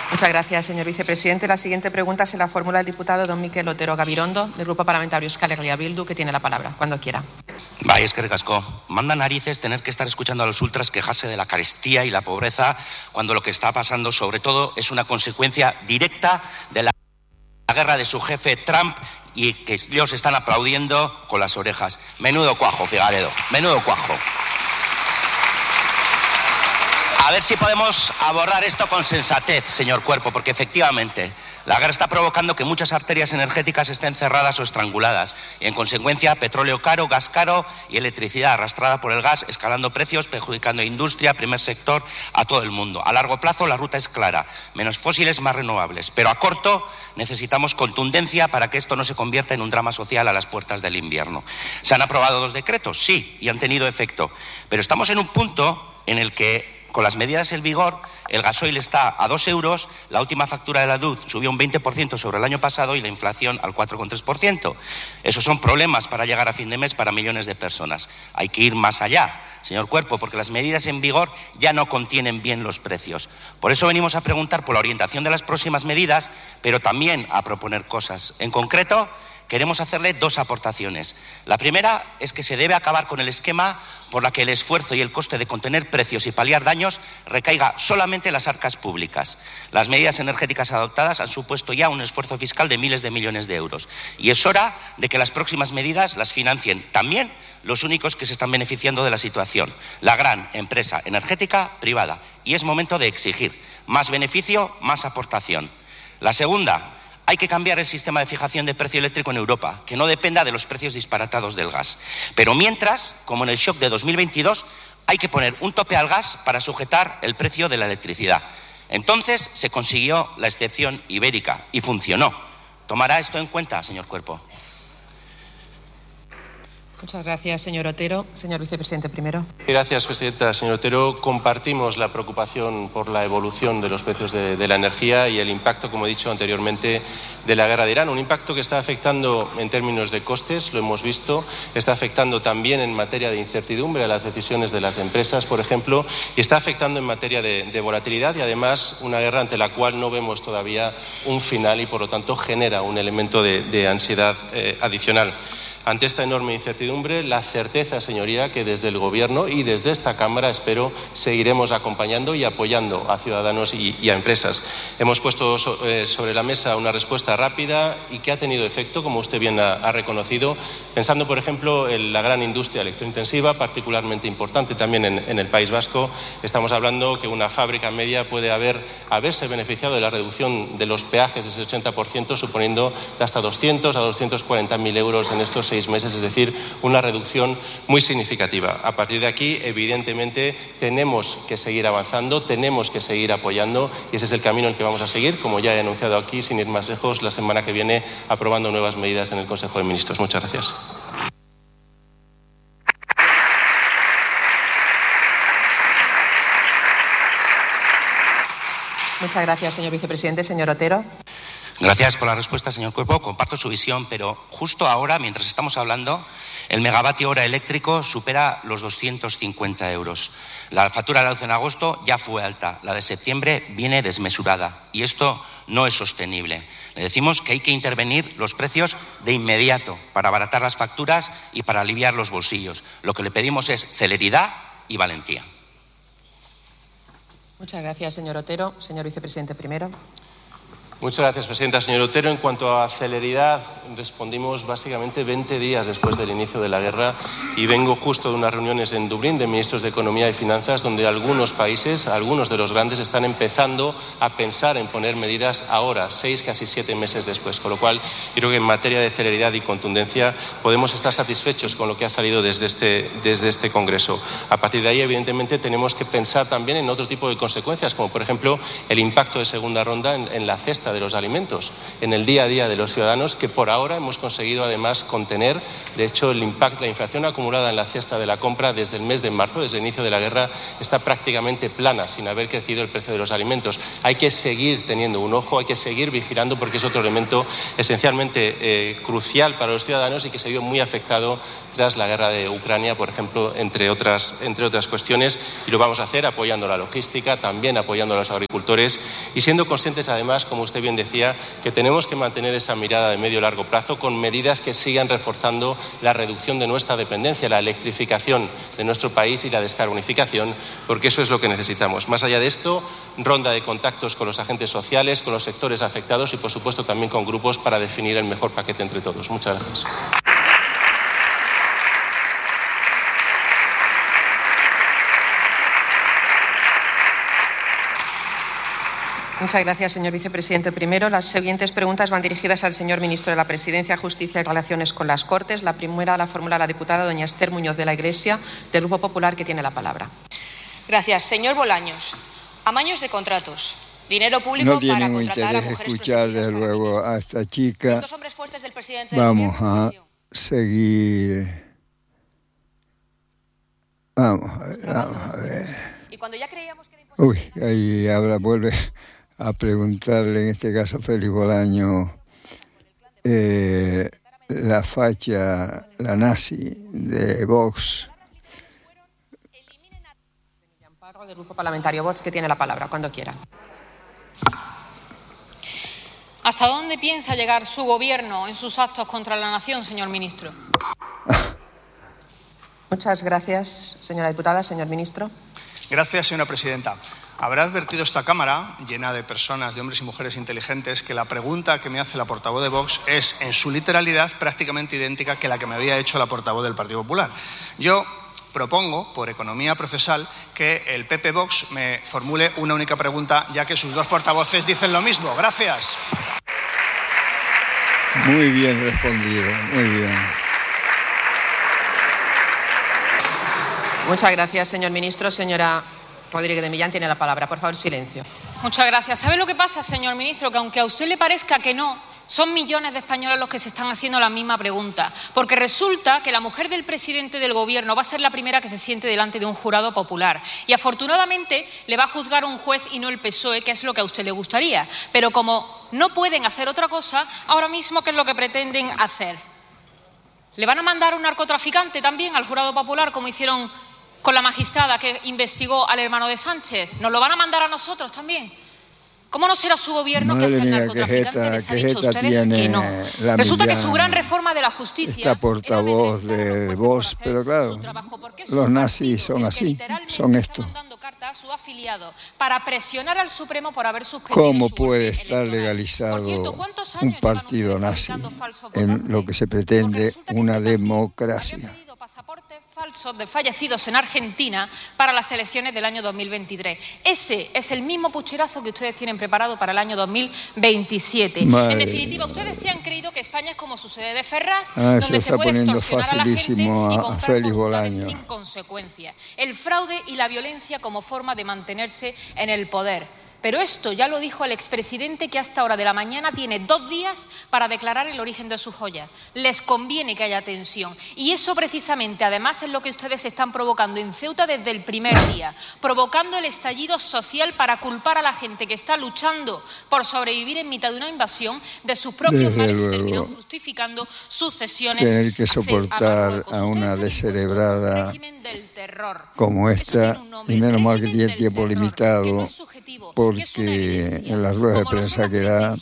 Muchas gracias, señor vicepresidente. La siguiente pregunta se la formula el diputado don Mikel Otero Gabirondo, del Grupo Parlamentario Euskal Herria Bildu, que tiene la palabra, cuando quiera. Vaya, es que recascó. Manda narices tener que estar escuchando a los ultras quejarse de la carestía y la pobreza, cuando lo que está pasando, sobre todo, es una consecuencia directa de la guerra de su jefe Trump y que ellos están aplaudiendo con las orejas. Menudo cuajo, Figaredo, menudo cuajo. A ver si podemos abordar esto con sensatez, señor Cuerpo, porque efectivamente la guerra está provocando que muchas arterias energéticas estén cerradas o estranguladas y, en consecuencia, petróleo caro, gas caro y electricidad arrastrada por el gas, escalando precios, perjudicando a industria, primer sector, a todo el mundo. A largo plazo la ruta es clara, menos fósiles, más renovables, pero a corto necesitamos contundencia para que esto no se convierta en un drama social a las puertas del invierno. ¿Se han aprobado 2 decretos? Sí, y han tenido efecto, pero estamos en un punto en el que, con las medidas en vigor, el gasoil está a 2 euros, la última factura de la luz subió un 20% sobre el año pasado y la inflación al 4,3%. Esos son problemas para llegar a fin de mes para millones de personas. Hay que ir más allá, señor Cuerpo, porque las medidas en vigor ya no contienen bien los precios. Por eso venimos a preguntar por la orientación de las próximas medidas, pero también a proponer cosas. En concreto, queremos hacerle 2 aportaciones. La primera es que se debe acabar con el esquema por la que el esfuerzo y el coste de contener precios y paliar daños recaiga solamente en las arcas públicas. Las medidas energéticas adoptadas han supuesto ya un esfuerzo fiscal de miles de millones de euros. Y es hora de que las próximas medidas las financien también los únicos que se están beneficiando de la situación, la gran empresa energética privada. Y es momento de exigir más beneficio, más aportación. La segunda: hay que cambiar el sistema de fijación de precio eléctrico en Europa, que no dependa de los precios disparatados del gas. Pero mientras, como en el shock de 2022, hay que poner un tope al gas para sujetar el precio de la electricidad. Entonces se consiguió la excepción ibérica y funcionó. ¿Tomará esto en cuenta, señor Cuerpo? Muchas gracias, señor Otero. Señor vicepresidente, primero. Gracias, presidenta. Señor Otero, compartimos la preocupación por la evolución de los precios de la energía y el impacto, como he dicho anteriormente, de la guerra de Irán. Un impacto que está afectando en términos de costes, lo hemos visto, está afectando también en materia de incertidumbre a las decisiones de las empresas, por ejemplo, y está afectando en materia de volatilidad y, además, una guerra ante la cual no vemos todavía un final y, por lo tanto, genera un elemento de ansiedad adicional. Ante esta enorme incertidumbre, la certeza, señoría, que desde el Gobierno y desde esta Cámara, espero, seguiremos acompañando y apoyando a ciudadanos y a empresas. Hemos puesto sobre la mesa una respuesta rápida y que ha tenido efecto, como usted bien ha reconocido, pensando, por ejemplo, en la gran industria electrointensiva, particularmente importante también en el País Vasco. Estamos hablando que una fábrica media puede haberse beneficiado de la reducción de los peajes de ese 80%, suponiendo de hasta 200 a 240.000 euros en estos 6 meses, es decir, una reducción muy significativa. A partir de aquí, evidentemente, tenemos que seguir avanzando, tenemos que seguir apoyando y ese es el camino en el que vamos a seguir, como ya he anunciado aquí, sin ir más lejos, la semana que viene, aprobando nuevas medidas en el Consejo de Ministros. Muchas gracias. Muchas gracias, señor vicepresidente. Señor Otero. Gracias por la respuesta, señor Cuerpo. Comparto su visión, pero justo ahora, mientras estamos hablando, el megavatio hora eléctrico supera los 250 euros. La factura de la luz en agosto ya fue alta, la de septiembre viene desmesurada y esto no es sostenible. Le decimos que hay que intervenir los precios de inmediato para abaratar las facturas y para aliviar los bolsillos. Lo que le pedimos es celeridad y valentía. Muchas gracias, señor Otero. Señor vicepresidente, primero. Muchas gracias, presidenta. Señor Otero, en cuanto a celeridad, respondimos básicamente 20 días después del inicio de la guerra y vengo justo de unas reuniones en Dublín de ministros de Economía y Finanzas donde algunos países, algunos de los grandes, están empezando a pensar en poner medidas ahora, 6, casi 7 meses después. Con lo cual, creo que en materia de celeridad y contundencia podemos estar satisfechos con lo que ha salido desde este Congreso. A partir de ahí, evidentemente, tenemos que pensar también en otro tipo de consecuencias, como por ejemplo el impacto de segunda ronda en la cesta cesta de los alimentos en el día a día de los ciudadanos, que por ahora hemos conseguido además contener. De hecho, el impacto, la inflación acumulada en la cesta de la compra desde el mes de marzo, desde el inicio de la guerra, está prácticamente plana, sin haber crecido el precio de los alimentos. Hay que seguir teniendo un ojo, hay que seguir vigilando, porque es otro elemento esencialmente crucial para los ciudadanos y que se vio muy afectado tras la guerra de Ucrania, por ejemplo, entre otras cuestiones, y lo vamos a hacer apoyando la logística, también apoyando a los agricultores y siendo conscientes, además, como usted bien decía, que tenemos que mantener esa mirada de medio y largo plazo con medidas que sigan reforzando la reducción de nuestra dependencia, la electrificación de nuestro país y la descarbonización, porque eso es lo que necesitamos. Más allá de esto, ronda de contactos con los agentes sociales, con los sectores afectados y, por supuesto, también con grupos para definir el mejor paquete entre todos. Muchas gracias. Muchas gracias, señor vicepresidente. Primero, las siguientes preguntas van dirigidas al señor ministro de la Presidencia, Justicia y Relaciones con las Cortes. La primera la formula la diputada doña Esther Muñoz de la Iglesia, del Grupo Popular, que tiene la palabra. Gracias. Señor Bolaños, amaños de contratos, dinero público no tienen para contratar interés a mujeres escuchar desde luego a esta chica. Los hombres fuertes del presidente Vamos del a seguir. Vamos a ver. Y cuando ya creíamos que era Uy, ahí ahora vuelve a preguntarle, en este caso Félix Bolaños, la facha, la nazi de Vox. Del Grupo Parlamentario Vox, que tiene la palabra, cuando quiera. ¿Hasta dónde piensa llegar su gobierno en sus actos contra la nación, señor ministro? Muchas gracias, señora diputada. Señor ministro. Gracias, señora presidenta. Habrá advertido esta Cámara, llena de personas, de hombres y mujeres inteligentes, que la pregunta que me hace la portavoz de Vox es, en su literalidad, prácticamente idéntica que la que me había hecho la portavoz del Partido Popular. Yo propongo, por economía procesal, que el PP Vox me formule una única pregunta, ya que sus dos portavoces dicen lo mismo. Gracias. Muy bien respondido, muy bien. Muchas gracias, señor ministro. Señora Rodríguez de Millán tiene la palabra. Por favor, silencio. Muchas gracias. ¿Sabe lo que pasa, señor ministro? Que aunque a usted le parezca que no, son millones de españoles los que se están haciendo la misma pregunta. Porque resulta que la mujer del presidente del gobierno va a ser la primera que se siente delante de un jurado popular. Y afortunadamente le va a juzgar un juez y no el PSOE, que es lo que a usted le gustaría. Pero como no pueden hacer otra cosa, ahora mismo, ¿qué es lo que pretenden hacer? ¿Le van a mandar a un narcotraficante también al jurado popular, como hicieron con la magistrada que investigó al hermano de Sánchez? ¿Nos lo van a mandar a nosotros también? ¿Cómo no será su gobierno que hasta el narcotraficante les ha dicho a ustedes que no? Resulta que su gran reforma de la justicia... Esta portavoz de Vox, pero claro, los nazis son así, son esto. Su afiliado para presionar al Supremo por haber suspendido. ¿Cómo puede estar legalizado un partido nazi en lo que se pretende una democracia? Pasaportes falsos de fallecidos en Argentina para las elecciones del año 2023. Ese es el mismo pucherazo que ustedes tienen preparado para el año 2027. En definitiva, ustedes se han creído que España es como su sede de Ferraz, donde se puede extorsionar a la gente y comprar voluntades sin consecuencias. El fraude y la violencia como forma de mantenerse en el poder. Pero esto ya lo dijo el expresidente, que hasta hora de la mañana tiene 2 días para declarar el origen de sus joyas. Les conviene que haya tensión. Y eso precisamente, además, es lo que ustedes están provocando en Ceuta desde el primer día. Provocando el estallido social para culpar a la gente que está luchando por sobrevivir en mitad de una invasión de sus propios males y terminan justificando sus cesiones. Tener que soportar a una descerebrada como esta, y menos mal que tiene tiempo limitado, porque en las ruedas de prensa que da,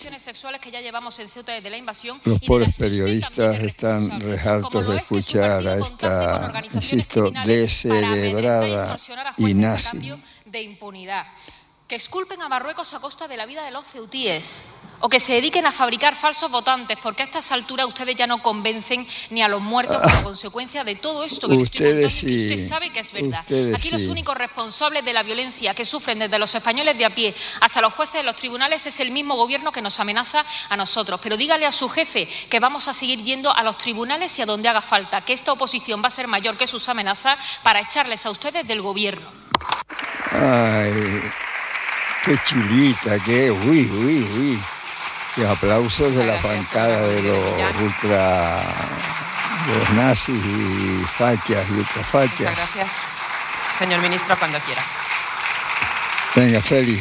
los pobres periodistas están rehartos de escuchar a esta, insisto, descerebrada y nazi. Que exculpen a Marruecos a costa de la vida de los ceutíes, o que se dediquen a fabricar falsos votantes, porque a estas alturas ustedes ya no convencen ni a los muertos como consecuencia de todo esto que le estoy contando, y que usted sabe que es verdad. Aquí los únicos responsables de la violencia que sufren desde los españoles de a pie hasta los jueces de los tribunales es el mismo gobierno que nos amenaza a nosotros. Pero dígale a su jefe que vamos a seguir yendo a los tribunales y a donde haga falta, que esta oposición va a ser mayor que sus amenazas para echarles a ustedes del gobierno. Ay, qué chulita, qué uy. Los aplausos de la bancada de los ultra, de los nazis y fachas y ultrafachas. Muchas gracias. Señor ministro, cuando quiera. Venga, Félix.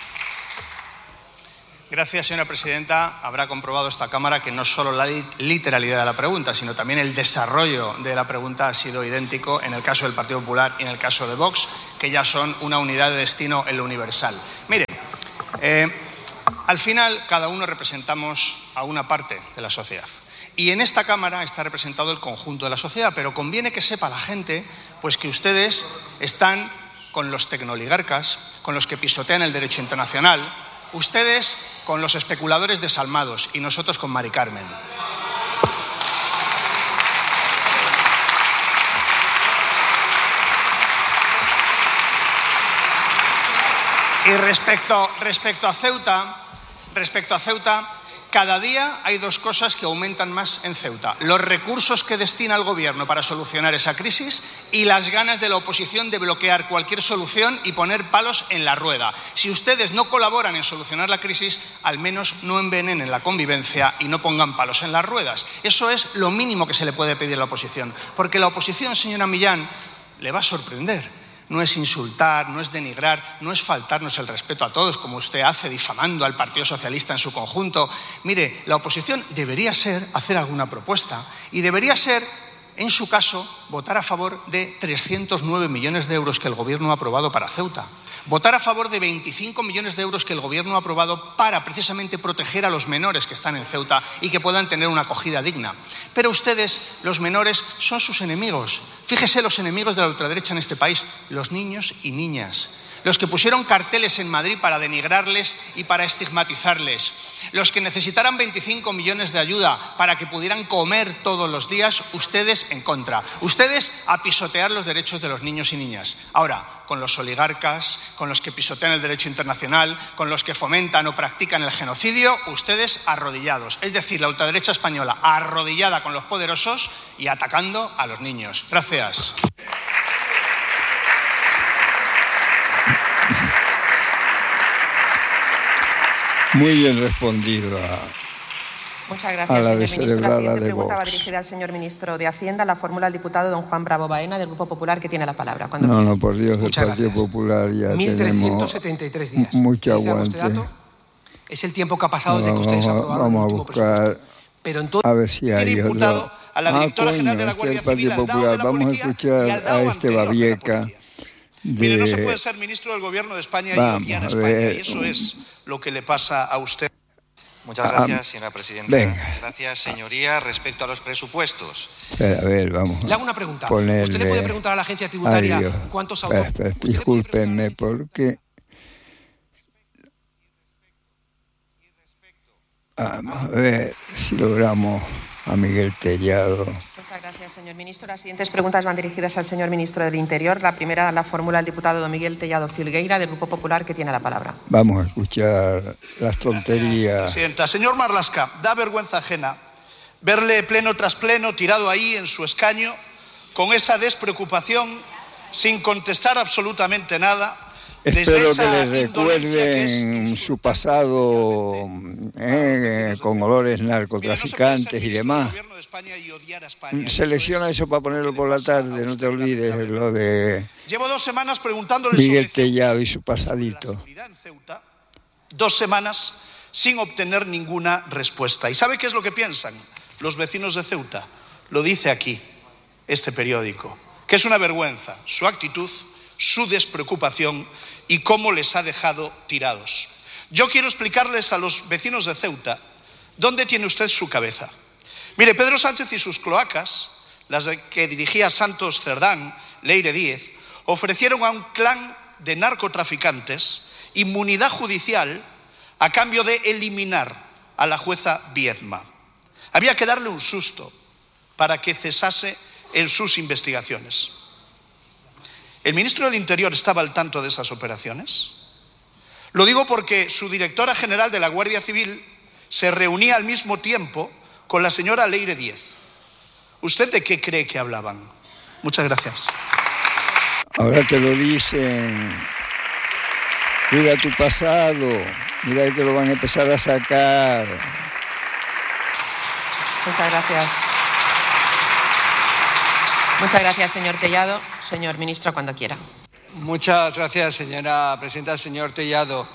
Gracias, señora presidenta. Habrá comprobado esta Cámara que no solo la literalidad de la pregunta, sino también el desarrollo de la pregunta ha sido idéntico en el caso del Partido Popular y en el caso de Vox, que ya son una unidad de destino en lo universal. Mire, al final cada uno representamos a una parte de la sociedad. Y en esta Cámara está representado el conjunto de la sociedad, pero conviene que sepa la gente pues que ustedes están con los tecnooligarcas, con los que pisotean el derecho internacional, ustedes con los especuladores desalmados y nosotros con Mari Carmen. Y respecto a Ceuta, cada día hay dos cosas que aumentan más en Ceuta: los recursos que destina el Gobierno para solucionar esa crisis y las ganas de la oposición de bloquear cualquier solución y poner palos en la rueda. Si ustedes no colaboran en solucionar la crisis, al menos no envenenen la convivencia y no pongan palos en las ruedas. Eso es lo mínimo que se le puede pedir a la oposición, porque la oposición, señora Millán, le va a sorprender. No es insultar, no es denigrar, no es faltarnos el respeto a todos, como usted hace difamando al Partido Socialista en su conjunto. Mire, la oposición debería ser hacer alguna propuesta y debería ser, en su caso, votar a favor de 309 millones de euros que el Gobierno ha aprobado para Ceuta. Votar a favor de 25 millones de euros que el Gobierno ha aprobado para precisamente proteger a los menores que están en Ceuta y que puedan tener una acogida digna. Pero ustedes, los menores, son sus enemigos. Fíjese los enemigos de la ultraderecha en este país, los niños y niñas. Los que pusieron carteles en Madrid para denigrarles y para estigmatizarles. Los que necesitaran 25 millones de ayuda para que pudieran comer todos los días, ustedes en contra. Ustedes a pisotear los derechos de los niños y niñas. Ahora, con los oligarcas, con los que pisotean el derecho internacional, con los que fomentan o practican el genocidio, ustedes arrodillados. Es decir, la ultraderecha española arrodillada con los poderosos y atacando a los niños. Gracias. Muy bien respondido Muchas gracias, señor ministro. La siguiente pregunta Vox. va dirigida al señor ministro de Hacienda. La formula el diputado don Juan Bravo Baena, del Grupo Popular, que tiene la palabra. No, por Dios, del Muchas Partido gracias. Popular ya 1.373 días. mucho ¿Dice aguante. este dato? Es el tiempo que ha pasado desde que ustedes aprobaron Vamos el a último buscar, presupuesto. Pero en todo... a ver si hay imputado otro. a la directora general de la Este Guardia es el Partido Civil, al DAO Popular. de la Vamos a policía y escuchar al a DAO este anterior de la Babieca. policía. Mire, no se puede ser ministro del Gobierno de España y odiar a España, y eso es lo que le pasa a usted. Muchas gracias, señora presidenta. Venga. Gracias, señoría. Respecto a los presupuestos. Espera, a ver, vamos. Le hago una pregunta. Ponerle... ¿Usted le puede preguntar a la agencia tributaria cuántos autónomos... Discúlpenme porque... Vamos a ver si logramos a Miguel Tellado. Muchas gracias, señor ministro. Las siguientes preguntas van dirigidas al señor ministro del Interior. La primera la formula el diputado don Miguel Tellado Filgueira, del Grupo Popular, que tiene la palabra. Vamos a escuchar las tonterías. Gracias, presidenta. Señor Marlaska, da vergüenza ajena verle pleno tras pleno tirado ahí en su escaño con esa despreocupación, sin contestar absolutamente nada. Espero que les recuerden su pasado con olores narcotraficantes y demás. Selecciona eso para ponerlo por la tarde, no te olvides lo de Llevo 2 semanas preguntándole Miguel Tellado y su pasadito. 2 semanas sin obtener ninguna respuesta. ¿Y sabe qué es lo que piensan los vecinos de Ceuta? Lo dice aquí este periódico, que es una vergüenza su actitud, su despreocupación y cómo les ha dejado tirados. Yo quiero explicarles a los vecinos de Ceuta dónde tiene usted su cabeza. Mire, Pedro Sánchez y sus cloacas, las que dirigía Santos Cerdán, Leire Díez, ofrecieron a un clan de narcotraficantes inmunidad judicial a cambio de eliminar a la jueza Viedma. Había que darle un susto para que cesase en sus investigaciones. ¿El ministro del Interior estaba al tanto de esas operaciones? Lo digo porque su directora general de la Guardia Civil se reunía al mismo tiempo con la señora Leire Díez. ¿Usted de qué cree que hablaban? Muchas gracias. Ahora te lo dicen Cuida tu pasado. Mira que te lo van a empezar a sacar. Muchas gracias. Muchas gracias, señor Tellado. Señor ministro, cuando quiera. Muchas gracias, señora presidenta. Señor Tellado,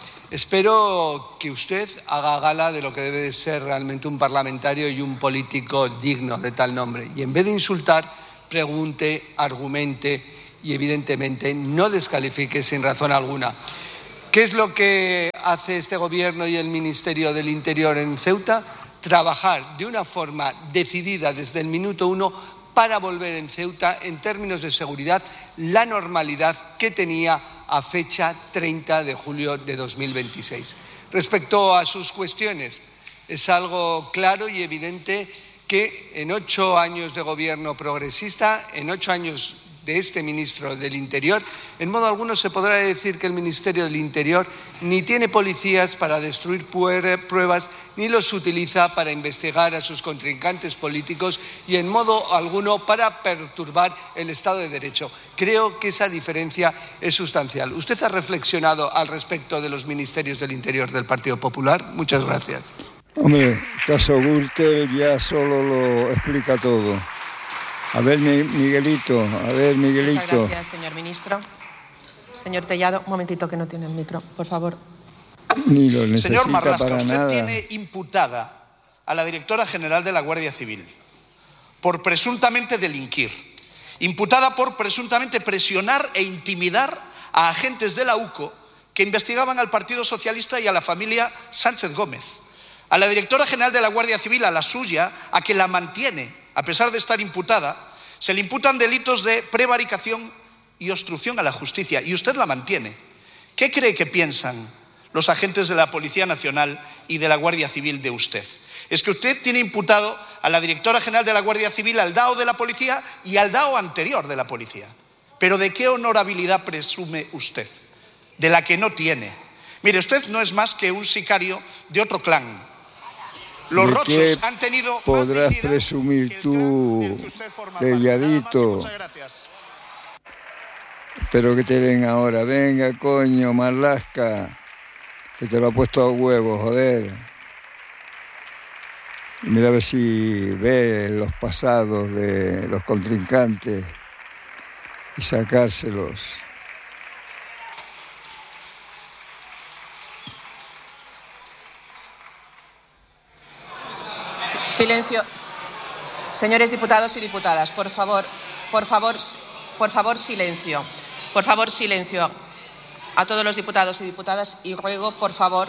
espero que usted haga gala de lo que debe de ser realmente un parlamentario y un político digno de tal nombre. Y en vez de insultar, pregunte, argumente y, evidentemente, no descalifique sin razón alguna. ¿Qué es lo que hace este Gobierno y el Ministerio del Interior en Ceuta? Trabajar de una forma decidida desde el minuto 1 para volver en Ceuta, en términos de seguridad, la normalidad que tenía a fecha 30 de julio de 2026. Respecto a sus cuestiones, es algo claro y evidente que en 8 años de gobierno progresista, en 8 años de este ministro del Interior, en modo alguno se podrá decir que el Ministerio del Interior ni tiene policías para destruir pruebas, ni los utiliza para investigar a sus contrincantes políticos y en modo alguno para perturbar el Estado de Derecho. Creo que esa diferencia es sustancial. ¿Usted ha reflexionado al respecto de los ministerios del Interior del Partido Popular? Muchas gracias. Hombre, caso Gürtel ya solo lo explica todo. A ver, Miguelito, Muchas gracias, señor ministro. Señor Tellado, un momentito que no tiene el micro, por favor. Ni lo necesita. Señor Marlaska, para usted nada. tiene imputada a la directora general de la Guardia Civil por presuntamente delinquir, imputada por presuntamente presionar e intimidar a agentes de la UCO que investigaban al Partido Socialista y a la familia Sánchez Gómez. A la directora general de la Guardia Civil, a la suya, a quien la mantiene, a pesar de estar imputada, se le imputan delitos de prevaricación y obstrucción a la justicia, y usted la mantiene. ¿Qué cree que piensan los agentes de la Policía Nacional y de la Guardia Civil de usted? Es que usted tiene imputado a la directora general de la Guardia Civil, al DAO de la Policía y al DAO anterior de la Policía. ¿Pero de qué honorabilidad presume usted? De la que no tiene. Mire, usted no es más que un sicario de otro clan. Los Rochos han tenido podrás presumir tú, Telladito. Muchas gracias. Espero que te den ahora. Venga, coño, Marlaska, que te lo ha puesto a huevo, joder. Mira a ver si ve los pasados de los contrincantes y sacárselos. Silencio. Señores diputados y diputadas, por favor, silencio. Por favor, silencio. A todos los diputados y diputadas y ruego, por favor,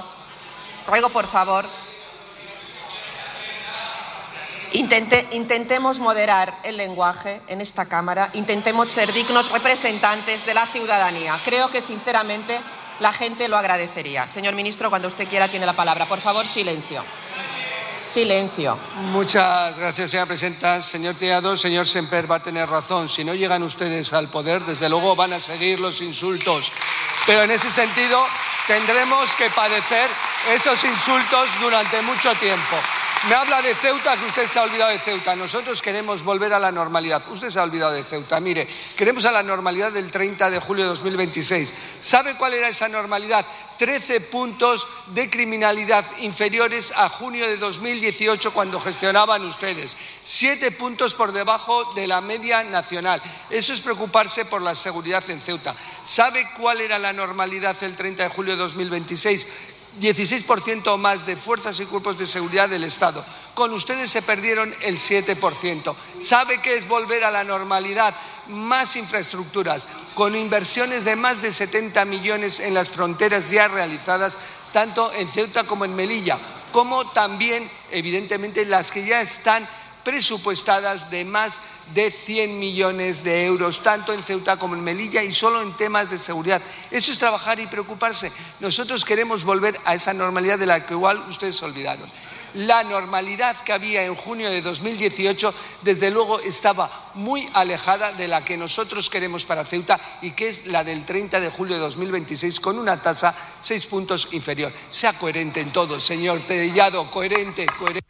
intentemos moderar el lenguaje en esta Cámara, intentemos ser dignos representantes de la ciudadanía. Creo que, sinceramente, la gente lo agradecería. Señor ministro, cuando usted quiera tiene la palabra. Por favor, silencio. Silencio. Muchas gracias, señora presidenta. Señor Tellado, señor Semper va a tener razón. Si no llegan ustedes al poder, desde luego van a seguir los insultos. Pero en ese sentido tendremos que padecer esos insultos durante mucho tiempo. Me habla de Ceuta, que usted se ha olvidado de Ceuta. Nosotros queremos volver a la normalidad. Usted se ha olvidado de Ceuta. Mire, queremos a la normalidad del 30 de julio de 2026. ¿Sabe cuál era esa normalidad? 13 puntos de criminalidad inferiores a junio de 2018 cuando gestionaban ustedes. 7 puntos por debajo de la media nacional. Eso es preocuparse por la seguridad en Ceuta. ¿Sabe cuál era la normalidad el 30 de julio de 2026? 16% más de fuerzas y cuerpos de seguridad del Estado. Con ustedes se perdieron el 7%. ¿Sabe qué es volver a la normalidad? Más infraestructuras, con inversiones de más de 70 millones en las fronteras ya realizadas, tanto en Ceuta como en Melilla, como también, evidentemente, las que ya están presupuestadas de más de 100 millones de euros, tanto en Ceuta como en Melilla, y solo en temas de seguridad. Eso es trabajar y preocuparse. Nosotros queremos volver a esa normalidad de la que igual ustedes se olvidaron. La normalidad que había en junio de 2018, desde luego, estaba muy alejada de la que nosotros queremos para Ceuta y que es la del 30 de julio de 2026, con una tasa 6 puntos inferior. Sea coherente en todo, señor Tellado, coherente.